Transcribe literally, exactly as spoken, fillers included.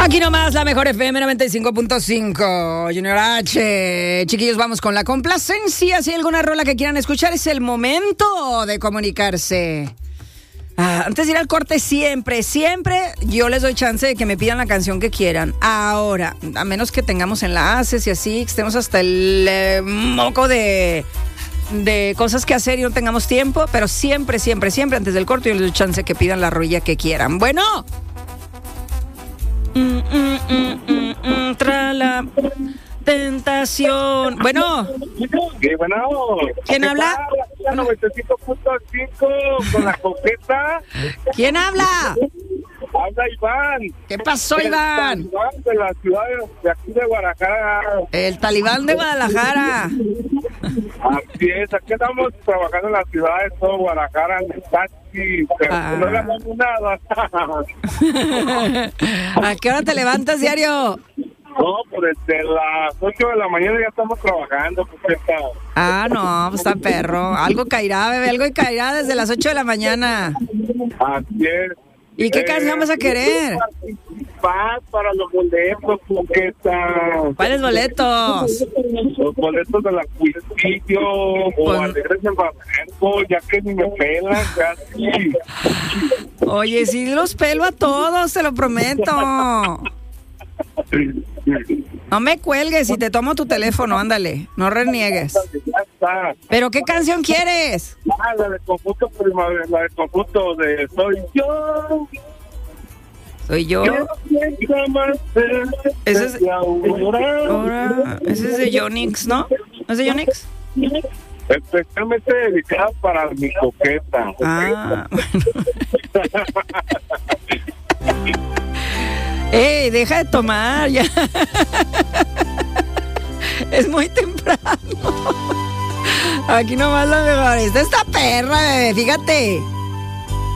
Aquí nomás la mejor F M noventa y cinco punto cinco, Junior H. Chiquillos, vamos con la complacencia. Si hay alguna rola que quieran escuchar, es el momento de comunicarse. Ah, antes de ir al corte, siempre, siempre yo les doy chance de que me pidan la canción que quieran. Ahora, a menos que tengamos enlaces y así, que estemos hasta el eh, moco de, de cosas que hacer y no tengamos tiempo, pero siempre, siempre, siempre antes del corte yo les doy chance de que pidan la rolla que quieran. Bueno. Mm, mm, mm, mm, mm, tra la tentación. Bueno. Sí, bueno. ¿Quién habla? noventa y cinco punto cinco con la coqueta. ¿Quién habla? Habla Iván. ¿Qué pasó, Iván? El talibán de la ciudad de aquí de Guadalajara. El talibán de Guadalajara. Así es, aquí estamos trabajando en la ciudad de todo Guadalajara, en el taxi, pero Ah. no ganamos nada. ¿A qué hora te levantas diario? No, pues desde las ocho de la mañana ya estamos trabajando, coqueta. Ah, no, pues está perro. Algo caerá, bebé, algo caerá desde las ocho de la mañana. Así es. ¿Y qué canción vas a querer? Paz para los boletos, coqueta. ¿Cuáles boletos? Los boletos de la Cuisillo o Pues- Alegres en Barranco, ya que ni me pelan, casi. Oye, sí los pelo a todos, te lo prometo. No me cuelgues y te tomo tu teléfono, ándale, no reniegues. Ya está. ¿Pero qué canción quieres? Ah, la de conjunto primavera, la de conjunto de Soy Yo. Soy yo. Ese es, ahora, ese es de Yonix, ¿no? ¿No es de Yonix? Especialmente dedicada para mi coqueta. Ah, bueno. ¡Ey, deja de tomar! Ya. Es muy temprano. Aquí nomás la mejor. Esta está perra, bebé, fíjate.